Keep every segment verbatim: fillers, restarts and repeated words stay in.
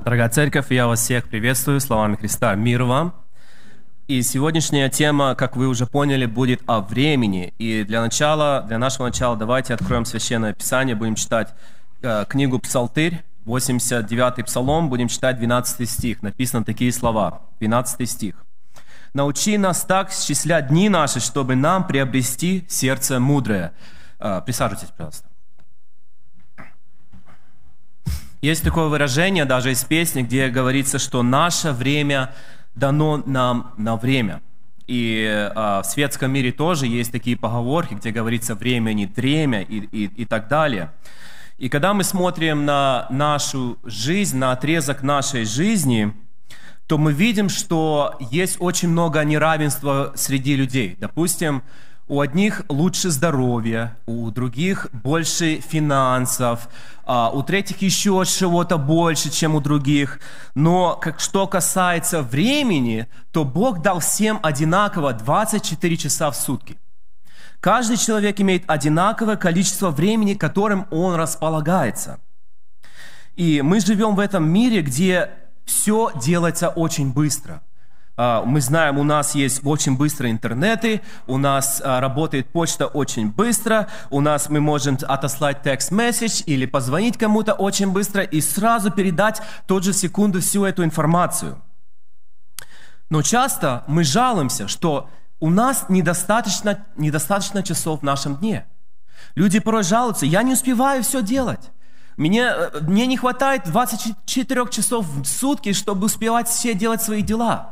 Дорогая церковь, я вас всех приветствую словами Христа. Мир вам. И сегодняшняя тема, как вы уже поняли, будет о времени. И для начала, для нашего начала давайте откроем Священное Писание, будем читать э, книгу Псалтырь, восемьдесят девятый Псалом, будем читать двенадцатый стих. Написаны такие слова, двенадцатый стих. «Научи нас так счислять дни наши, чтобы нам приобрести сердце мудрое». Э, присаживайтесь, пожалуйста. Есть такое выражение даже из песни, где говорится, что наше время дано нам на время. И э, в светском мире тоже есть такие поговорки, где говорится «время не дремя» и, и, и так далее. И когда мы смотрим на нашу жизнь, на отрезок нашей жизни, то мы видим, что есть очень много неравенства среди людей. Допустим, у одних лучше здоровье, у других больше финансов, у третьих еще чего-то больше, чем у других. Но как, что касается времени, то Бог дал всем одинаково двадцать четыре часа в сутки. Каждый человек имеет одинаковое количество времени, которым он располагается. И мы живем в этом мире, где все делается очень быстро. Мы знаем, у нас есть очень быстрые интернеты, у нас работает почта очень быстро, у нас мы можем отослать текст-месседж или позвонить кому-то очень быстро и сразу передать в ту же секунду всю эту информацию. Но часто мы жалуемся, что у нас недостаточно, недостаточно часов в нашем дне. Люди порой жалуются: я не успеваю все делать. Мне, мне не хватает двадцати четырёх часов в сутки, чтобы успевать все делать свои дела.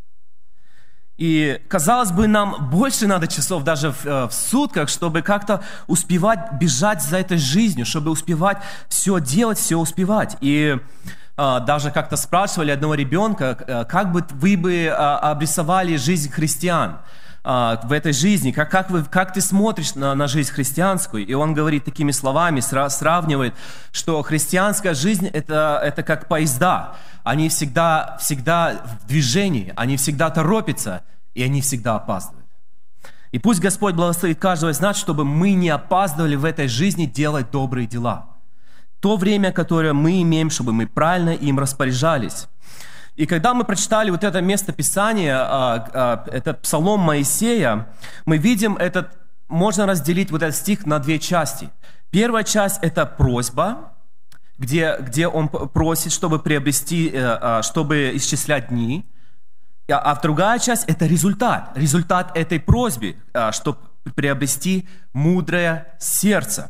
И, казалось бы, нам больше надо часов даже в, в сутках, чтобы как-то успевать бежать за этой жизнью, чтобы успевать все делать, все успевать. И а, даже как-то спрашивали одного ребенка, как бы вы бы а, обрисовали жизнь христиан а, в этой жизни, как, как, вы, как ты смотришь на, на жизнь христианскую. И он говорит такими словами, сра, сравнивает, что христианская жизнь это, это как поезда. Они всегда, всегда в движении, они всегда торопятся, и они всегда опаздывают. И пусть Господь благословит каждого из нас, чтобы мы не опаздывали в этой жизни делать добрые дела. То время, которое мы имеем, чтобы мы правильно им распоряжались. И когда мы прочитали вот это место Писания, этот Псалом Моисея, мы видим, этот, можно разделить вот этот стих на две части. Первая часть – это просьба, Где, где он просит, чтобы приобрести, чтобы исчислять дни. А другая часть – это результат. Результат этой просьбы, чтобы приобрести мудрое сердце.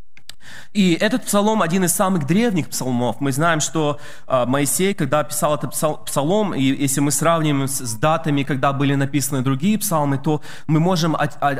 И этот псалом один из самых древних псалмов. Мы знаем, что Моисей, когда писал этот псалом, и если мы сравним с датами, когда были написаны другие псалмы, то мы можем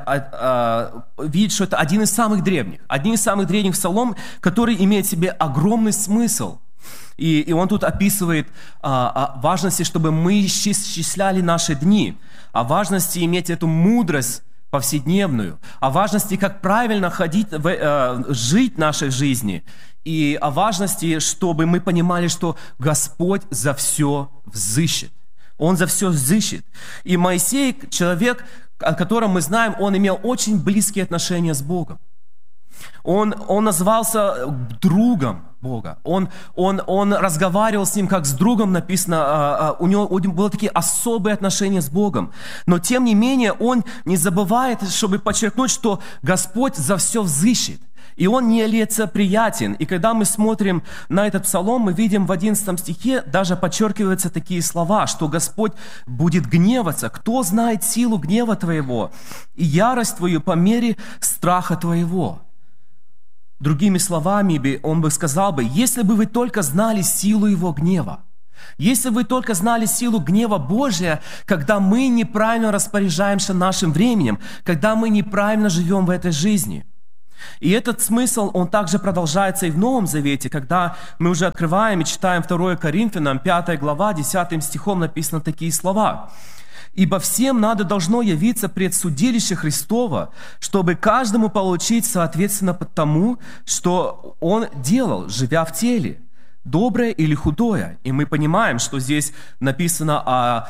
видеть, что это один из самых древних. Один из самых древних псалом, который имеет в себе огромный смысл. И, и он тут описывает о важности, чтобы мы исчисляли наши дни, о важности иметь эту мудрость повседневную, о важности, как правильно ходить, в, э, жить в нашей жизни, и о важности, чтобы мы понимали, что Господь за все взыщет. Он за все взыщет. И Моисей, человек, о котором мы знаем, он имел очень близкие отношения с Богом. Он, он назывался другом Бога. Он, он, он разговаривал с ним как с другом, написано, у него, у него были такие особые отношения с Богом. Но тем не менее, он не забывает, чтобы подчеркнуть, что Господь за все взыщет. И он нелицеприятен. И когда мы смотрим на этот псалом, мы видим в одиннадцатом стихе, даже подчеркиваются такие слова, что Господь будет гневаться. Кто знает силу гнева твоего и ярость твою по мере страха твоего? Другими словами, он бы сказал бы: если бы вы только знали силу его гнева, если бы вы только знали силу гнева Божия, когда мы неправильно распоряжаемся нашим временем, когда мы неправильно живем в этой жизни. И этот смысл, он также продолжается и в Новом Завете, когда мы уже открываем и читаем второе Коринфянам, пятая глава, десятым стихом написаны такие слова. «Ибо всем надо должно явиться пред судилище Христово, чтобы каждому получить соответственно тому, что он делал, живя в теле, доброе или худое». И мы понимаем, что здесь написано о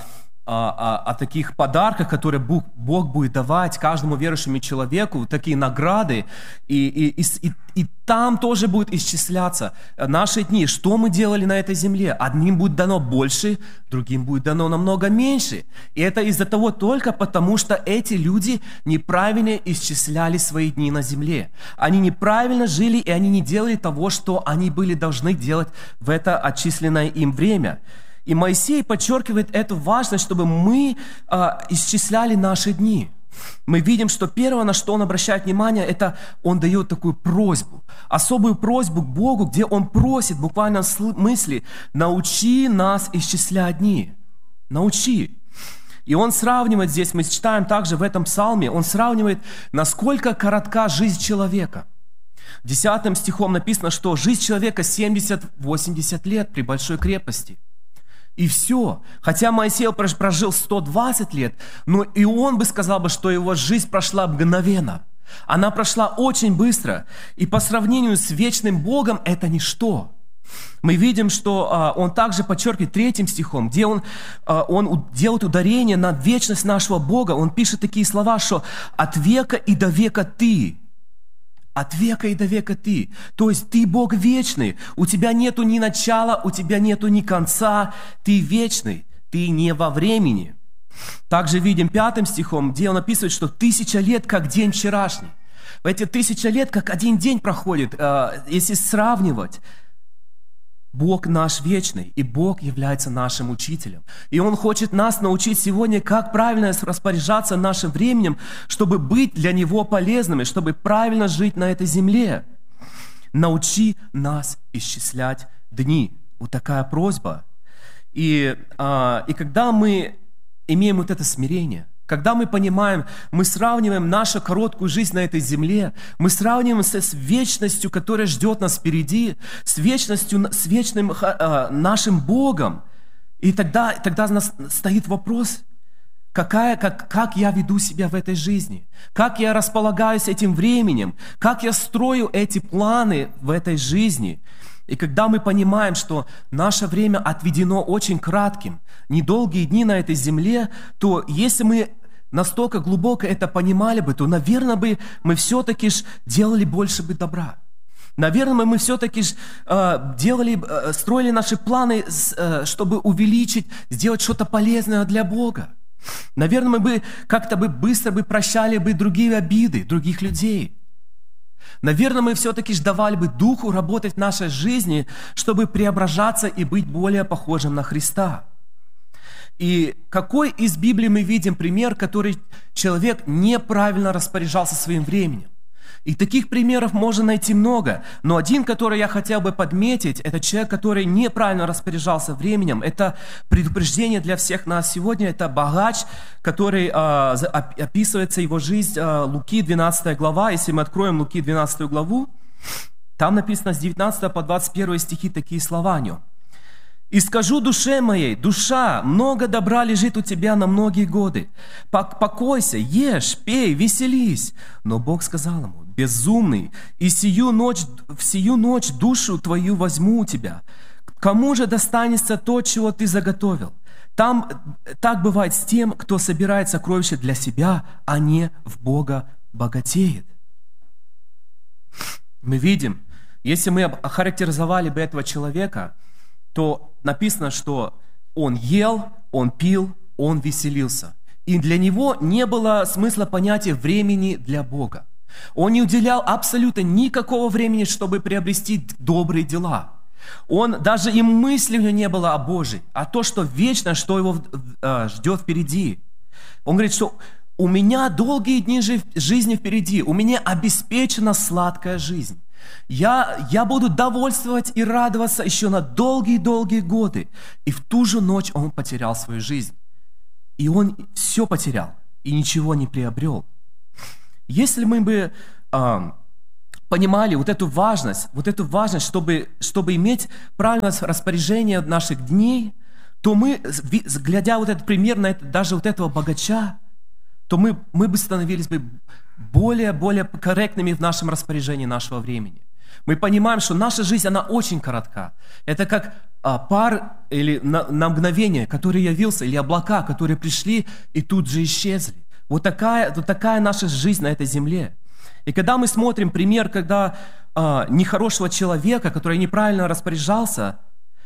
о, о таких подарках, которые Бог, Бог будет давать каждому верующему человеку, такие награды, и, и, и, и, и там тоже будет исчисляться наши дни, что мы делали на этой земле. Одним будет дано больше, другим будет дано намного меньше. И это из-за того только потому, что эти люди неправильно исчисляли свои дни на земле. Они неправильно жили, и они не делали того, что они были должны делать в это отчисленное им время. И Моисей подчеркивает эту важность, чтобы мы э, исчисляли наши дни. Мы видим, что первое, на что он обращает внимание, это он дает такую просьбу, особую просьбу к Богу, где он просит буквально в смысле: научи нас исчислять дни, научи. И он сравнивает здесь, мы читаем также в этом псалме, он сравнивает, насколько коротка жизнь человека. Десятым стихом написано, что жизнь человека семьдесят-восемьдесят лет при большой крепости. И все. Хотя Моисей прожил сто двадцать лет, но и он бы сказал, бы, что его жизнь прошла мгновенно. Она прошла очень быстро. И по сравнению с вечным Богом это ничто. Мы видим, что а, он также подчеркивает третьим стихом, где он, а, он делает ударение на вечность нашего Бога. Он пишет такие слова, что «от века и до века Ты». От века и до века Ты. То есть Ты Бог вечный. У Тебя нету ни начала, у Тебя нету ни конца. Ты вечный. Ты не во времени. Также видим пятым стихом, где он описывает, что тысяча лет, как день вчерашний. В эти тысяча лет, как один день проходит. Если сравнивать, Бог наш вечный, и Бог является нашим учителем. И Он хочет нас научить сегодня, как правильно распоряжаться нашим временем, чтобы быть для Него полезными, чтобы правильно жить на этой земле. Научи нас исчислять дни. Вот такая просьба. И, а, и когда мы имеем вот это смирение, когда мы понимаем, мы сравниваем нашу короткую жизнь на этой земле, мы сравниваем с, с вечностью, которая ждет нас впереди, с вечностью, с вечным э, нашим Богом. И тогда, тогда у нас стоит вопрос, какая, как, как я веду себя в этой жизни, как я располагаюсь этим временем, как я строю эти планы в этой жизни. И когда мы понимаем, что наше время отведено очень кратким, недолгие дни на этой земле, то если мы настолько глубоко это понимали бы, то, наверное, бы мы все-таки ж делали больше бы добра. Наверное, мы все-таки ж, э, делали, э, строили наши планы, э, чтобы увеличить, сделать что-то полезное для Бога. Наверное, мы бы как-то бы быстро бы прощали бы другие обиды, других людей. Наверное, мы все-таки давали бы Духу работать в нашей жизни, чтобы преображаться и быть более похожим на Христа. И какой из Библии мы видим пример, который человек неправильно распоряжался своим временем? И таких примеров можно найти много, но один, который я хотел бы подметить, это человек, который неправильно распоряжался временем. Это предупреждение для всех нас сегодня. Это богач, который э, описывается его жизнь, э, Луки двенадцатая глава. Если мы откроем Луки двенадцатую главу, там написано с девятнадцатого по двадцать первый стихи такие слова о нем. «И скажу душе моей: душа, много добра лежит у тебя на многие годы. Покойся, ешь, пей, веселись». Но Бог сказал ему: «Безумный, и сию ночь, в сию ночь душу твою возьму у тебя. Кому же достанется то, чего ты заготовил? Там так бывает с тем, кто собирает сокровища для себя, а не в Бога богатеет». Мы видим, если мы охарактеризовали бы этого человека, то написано, что он ел, он пил, он веселился. И для него не было смысла понятия времени для Бога. Он не уделял абсолютно никакого времени, чтобы приобрести добрые дела. Он даже и мысли у него не было о Божьей, а то, что вечно, что его э, ждет впереди. Он говорит, что у меня долгие дни жизни впереди, у меня обеспечена сладкая жизнь. Я, я буду довольствовать и радоваться еще на долгие-долгие годы. И в ту же ночь он потерял свою жизнь. И он все потерял, и ничего не приобрел. Если мы бы э, понимали вот эту важность, вот эту важность, чтобы, чтобы иметь правильное распоряжение наших дней, то мы, глядя вот этот пример на это, даже вот этого богача, то мы, мы бы становились бы более-более корректными в нашем распоряжении нашего времени. Мы понимаем, что наша жизнь, она очень коротка. Это как а, пар или на, на мгновение, который явился, или облака, которые пришли и тут же исчезли. Вот такая, вот такая наша жизнь на этой земле. И когда мы смотрим пример, когда а, нехорошего человека, который неправильно распоряжался,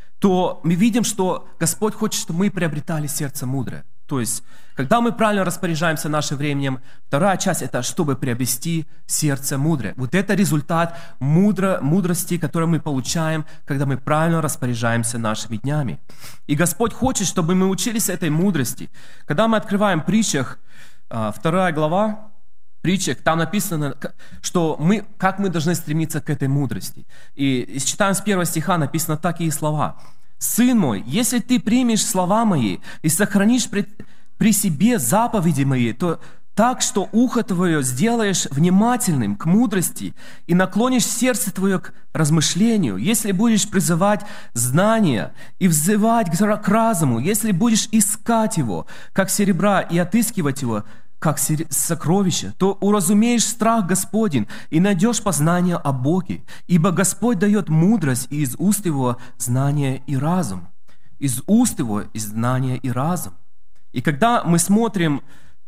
то мы видим, что Господь хочет, чтобы мы приобретали сердце мудрое. То есть, когда мы правильно распоряжаемся нашим временем, вторая часть – это чтобы приобрести сердце мудрое. Вот это результат мудро, мудрости, которую мы получаем, когда мы правильно распоряжаемся нашими днями. И Господь хочет, чтобы мы учились этой мудрости. Когда мы открываем в притчах, вторая глава, притчах, там написано, что мы, как мы должны стремиться к этой мудрости. И читаем с первого стиха, написано такие слова. «Сын мой, если ты примешь слова мои и сохранишь при, при себе заповеди мои, то так, что ухо твое сделаешь внимательным к мудрости и наклонишь сердце твое к размышлению, если будешь призывать знания и взывать к разуму, если будешь искать его, как серебра, и отыскивать его, как сокровище, то уразумеешь страх Господень и найдешь познание о Боге, ибо Господь дает мудрость, и из уст Его знание и разум. Из уст Его и знание и разум». И когда мы смотрим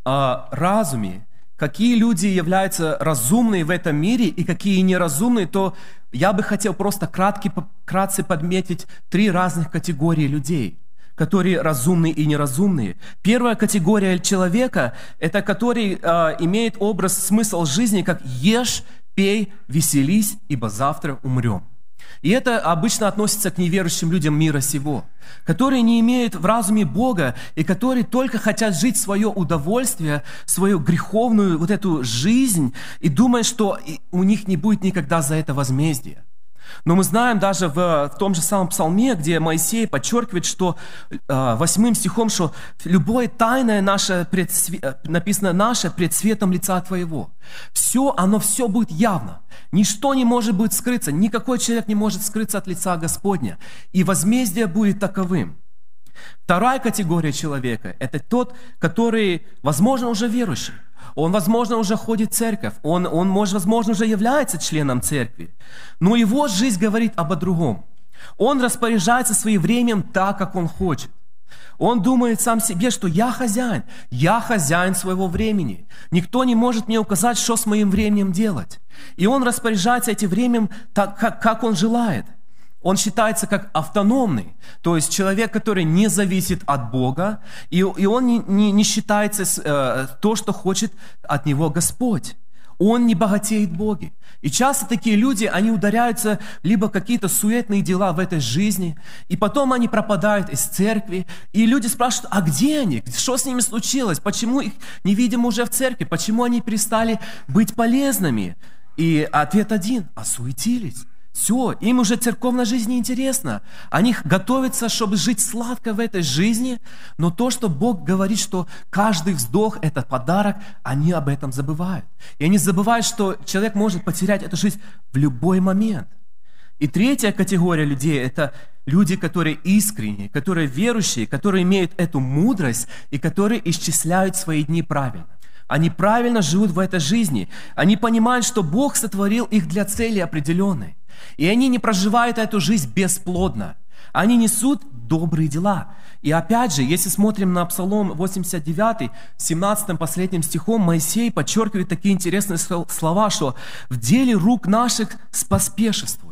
о разуме, какие люди являются разумные в этом мире и какие неразумные, то я бы хотел просто кратко, кратко подметить три разных категории людей, которые разумные и неразумные. Первая категория человека – это который э, имеет образ, смысл жизни, как «ешь, пей, веселись, ибо завтра умрем». И это обычно относится к неверующим людям мира сего, которые не имеют в разуме Бога и которые только хотят жить в свое удовольствие, свою греховную вот эту жизнь и думают, что у них не будет никогда за это возмездия. Но мы знаем даже в, в том же самом псалме, где Моисей подчеркивает, что э, восьмым стихом, что любое тайное наше, пред, написано наше пред светом лица Твоего. Все, оно все будет явно. Ничто не может быть скрыться, никакой человек не может скрыться от лица Господня. И возмездие будет таковым. Вторая категория человека – это тот, который, возможно, уже верующий. Он, возможно, уже ходит в церковь, он, он, может, возможно, уже является членом церкви, но его жизнь говорит об другом. Он распоряжается своим временем так, как он хочет. Он думает сам себе, что я хозяин, я хозяин своего времени. Никто не может мне указать, что с моим временем делать. И он распоряжается этим временем так, как, как он желает. Он считается как автономный, то есть человек, который не зависит от Бога, и, и он не, не, не считается э, то, что хочет от него Господь. Он не богатеет в Боге. И часто такие люди, они ударяются либо какие-то суетные дела в этой жизни, и потом они пропадают из церкви, и люди спрашивают, а где они? Что с ними случилось? Почему их не видим уже в церкви? Почему они перестали быть полезными? И ответ один – осуетились. Все, им уже церковная жизнь неинтересна. Они готовятся, чтобы жить сладко в этой жизни, но то, что Бог говорит, что каждый вздох – это подарок, они об этом забывают. И они забывают, что человек может потерять эту жизнь в любой момент. И третья категория людей – это люди, которые искренние, которые верующие, которые имеют эту мудрость и которые исчисляют свои дни правильно. Они правильно живут в этой жизни. Они понимают, что Бог сотворил их для цели определенной. И они не проживают эту жизнь бесплодно. Они несут добрые дела. И опять же, если смотрим на Псалом восемьдесят девять, семнадцатым последним стихом, Моисей подчеркивает такие интересные слова, что «в деле рук наших споспешествуй».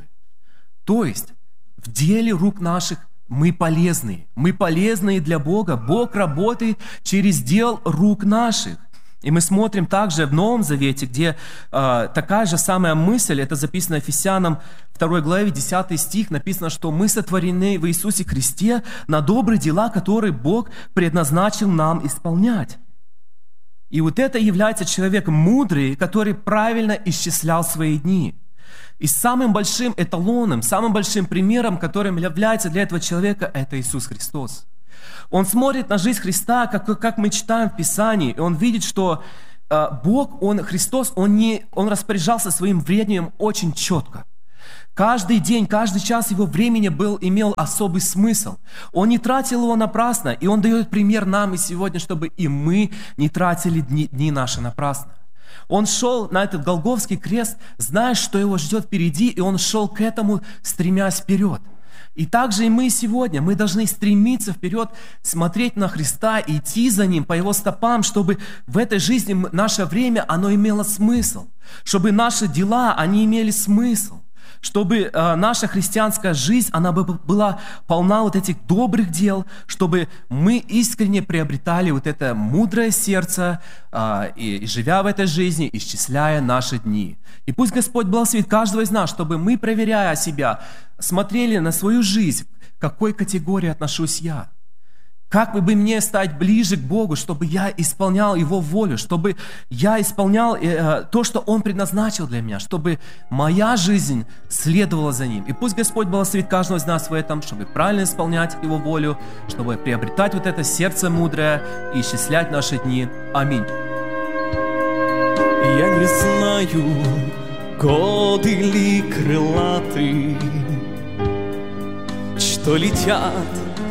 То есть, в деле рук наших мы полезны. Мы полезны для Бога. Бог работает через дел рук наших. И мы смотрим также в Новом Завете, где э, такая же самая мысль, это записано Ефесянам второй главе, десятый стих, написано, что мы сотворены в Иисусе Христе на добрые дела, которые Бог предназначил нам исполнять. И вот это является человек мудрый, который правильно исчислял свои дни. И самым большим эталоном, самым большим примером, которым является для этого человека, это Иисус Христос. Он смотрит на жизнь Христа, как, как мы читаем в Писании, и он видит, что э, Бог, он, Христос, он, не, он распоряжался своим временем очень четко. Каждый день, каждый час его времени был, имел особый смысл. Он не тратил его напрасно, и он дает пример нам и сегодня, чтобы и мы не тратили дни, дни наши напрасно. Он шел на этот Голгофский крест, зная, что его ждет впереди, и он шел к этому, стремясь вперед. И также и мы сегодня, мы должны стремиться вперед, смотреть на Христа и идти за Ним по Его стопам, чтобы в этой жизни наше время, оно имело смысл, чтобы наши дела, они имели смысл, чтобы э, наша христианская жизнь, она бы была полна вот этих добрых дел, чтобы мы искренне приобретали вот это мудрое сердце, э, и, и живя в этой жизни, исчисляя наши дни. И пусть Господь благословит каждого из нас, чтобы мы, проверяя себя, смотрели на свою жизнь, к какой категории отношусь я. Как бы мне стать ближе к Богу, чтобы я исполнял Его волю, чтобы я исполнял э, то, что Он предназначил для меня, чтобы моя жизнь следовала за Ним. И пусть Господь благословит каждого из нас в этом, чтобы правильно исполнять Его волю, чтобы приобретать вот это сердце мудрое и исчислять наши дни. Аминь. Я не знаю, годы ли крылаты, что летят